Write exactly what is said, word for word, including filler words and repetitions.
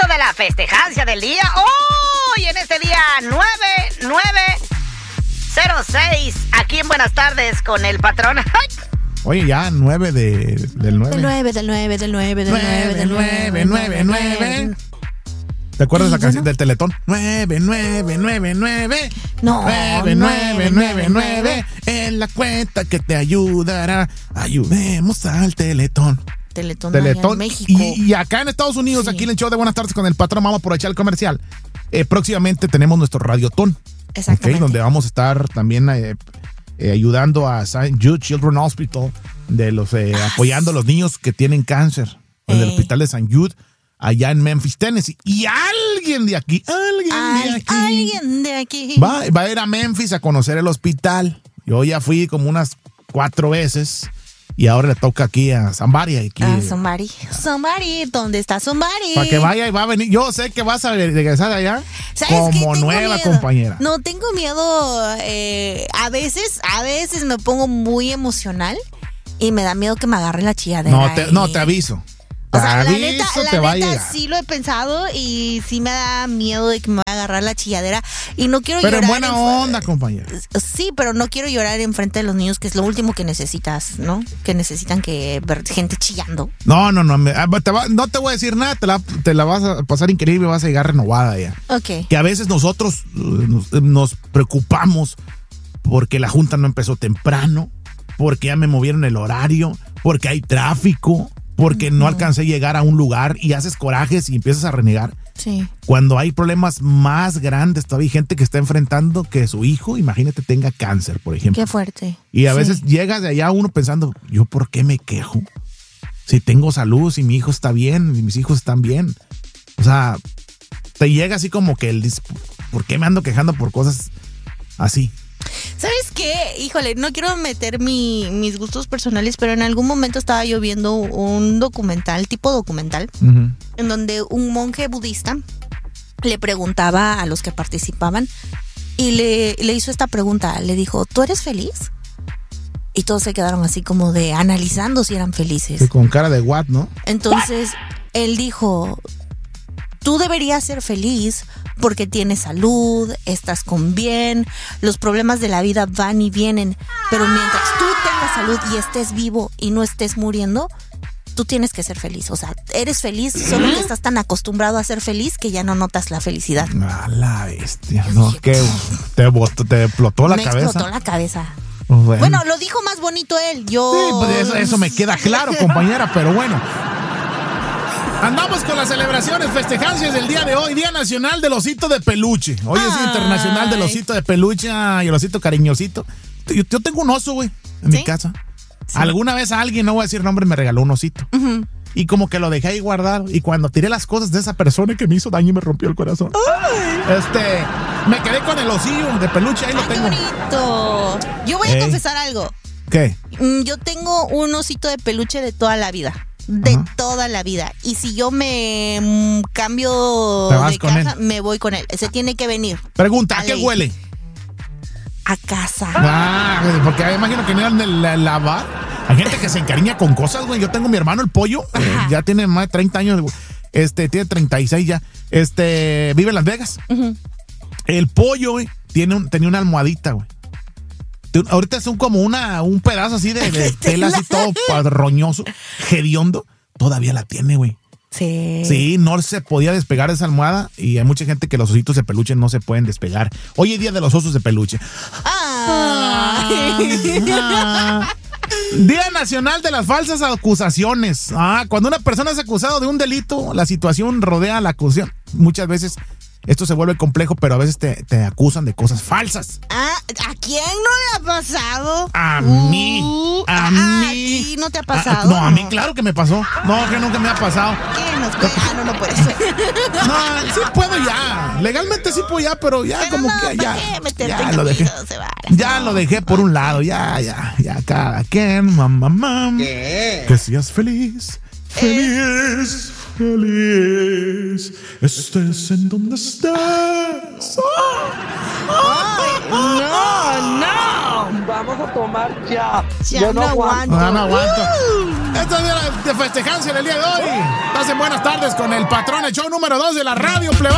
de la festejancia del día. Hoy en este día nueve nueve cero seis, aquí en Buenas Tardes con el patrón. ¡Ay! Oye, ya nueve de, del nueve. Del nueve, del nueve, del nueve, del nueve, del nueve, nueve, nueve. ¿Te acuerdas la canción del Teletón? nueve, nueve, nueve, nueve. No, nueve, nueve, nueve, nueve. En la cuenta que te ayudará. Ayudemos al Teletón. Teletón, Teletón. en México. Y, y acá en Estados Unidos, Sí. aquí en el show de Buenas Tardes con el patrón, vamos a aprovechar el comercial. Eh, próximamente tenemos nuestro Radiotón. Exactamente. Okay, donde vamos a estar también eh, eh, ayudando a Saint Jude Children's Hospital, de los, eh, ah, apoyando a los niños que tienen cáncer. En el Eh. hospital de Saint Jude, allá en Memphis, Tennessee. Y alguien de aquí, alguien Ay, de aquí, alguien de aquí. va, va a ir a Memphis a conocer el hospital. Yo ya fui como unas cuatro veces. Y ahora le toca aquí a Somebody. Aquí, Ah, somebody. Somebody, ¿dónde está somebody? para que vaya y va a venir. Yo sé que vas a regresar de allá ¿Sabes qué? como Tengo nueva miedo. compañera. No, tengo miedo. Eh, a veces, a veces me pongo muy emocional y me da miedo que me agarre la chilladera. No te, y- no, te aviso. O sea, Te la aviso, neta, te la va a neta llegar. sí lo he pensado y sí me da miedo de que me va a agarrar la chilladera y no quiero Pero en llorar. buena en- onda, compañera. Sí, pero no quiero llorar enfrente de los niños, que es lo último que necesitas, ¿no? Que necesitan que ver gente chillando. No, no, no. me- ah, te va- no te voy a decir nada. Te la, te la vas a pasar increíble. Vas a llegar renovada ya. Ok. Que a veces nosotros uh, nos, nos preocupamos porque la junta no empezó temprano, porque ya me movieron el horario, porque hay tráfico, porque no alcancé a llegar a un lugar y haces corajes y empiezas a renegar. Sí. Cuando hay problemas más grandes, todavía hay gente que está enfrentando que su hijo, imagínate, tenga cáncer, por ejemplo. Qué fuerte. Y a Sí. veces llegas de allá uno pensando, ¿yo por qué me quejo? Si tengo salud, si mi hijo está bien, si mis hijos están bien. O sea, te llega así como que el... dis- ¿Por qué me ando quejando por cosas así? ¿Sabes qué? Híjole, no quiero meter mi, mis gustos personales, pero en algún momento estaba yo viendo un documental, tipo documental, Uh-huh. en donde un monje budista le preguntaba a los que participaban y le, le hizo esta pregunta. Le dijo, ¿tú eres feliz? Y todos se quedaron así como de analizando si eran felices. Sí, con cara de what, ¿no? Entonces, él dijo, tú deberías ser feliz porque tienes salud, estás con bien, los problemas de la vida van y vienen, pero mientras tú tengas salud y estés vivo y no estés muriendo, tú tienes que ser feliz. O sea, eres feliz, solo que estás tan acostumbrado a ser feliz que ya no notas la felicidad. A la bestia, no, que te, botó- te explotó la Me cabeza. explotó la cabeza. Bueno, Bueno, lo dijo más bonito él. Yo. sí, pues eso, eso me queda claro, compañera, pero bueno. Andamos con las celebraciones, festejancias del día de hoy, Día Nacional del Osito de Peluche. Hoy es Ay. Internacional del Osito de Peluche y el osito cariñosito. Yo, yo tengo un oso, güey, en ¿Sí? mi casa. Alguna vez alguien, no voy a decir nombre, me regaló un osito. Ujú. Y como que lo dejé ahí guardado. Y cuando tiré las cosas de esa persona que me hizo daño y me rompió el corazón. Este, me quedé con el osillo de peluche, ahí lo Ay, qué tengo. bonito. Yo voy a Ey. confesar algo. ¿Qué? Mm, Yo tengo un osito de peluche de toda la vida. De Ajá. toda la vida. Y si yo me mm, cambio Te vas de con casa, él. me voy con él. Se tiene que venir Pregunta, ¿a qué Dale. huele? a casa. Ah, porque me imagino que no eran de lavar. Hay gente que se encariña con cosas, güey. Yo tengo mi hermano, el pollo, eh, Ajá. ya tiene más de treinta años, güey. Este, tiene treinta y seis ya. Este, vive en Las Vegas. Ujú. El pollo, güey, tiene un, tenía una almohadita, güey. Te- Ahorita es un, como una, un pedazo así de, de tela así todo roñoso, hediondo. Todavía la tiene, güey. Sí. Sí, no se podía despegar de esa almohada y hay mucha gente que los ositos de peluche no se pueden despegar. Hoy es día de los osos de peluche. Ay. Ah. Día Nacional de las Falsas Acusaciones. Ah, cuando una persona es acusada de un delito, la situación rodea la acusación. Muchas veces esto se vuelve complejo, pero a veces te, te acusan de cosas falsas. Ah, ¿a quién no le ha pasado? A Uh, mí, a ah, mí. ¿A ti no te ha Ah, pasado? no, a mí claro que me pasó. No, que nunca me ha pasado. ¿Qué nos puede? Ah, no, no puede ser. No, sí puedo ya. Legalmente sí puedo ya, pero ya Pero como no, que ¿para ya. qué meterte Ya en lo dejé. cuidados de varas? Ya No. lo dejé por un lado. Ya, ya, ya. Cada quien, mamá, mamá. Que seas feliz. Feliz, feliz. Estés en donde estés. Ay, no, no! Vamos a tomar ya. Ya Yo no aguanto. No, no aguanto. Esto es día de festejarse en el día de hoy. Pasen buenas tardes con el patrón, el show número dos de la radio plebada.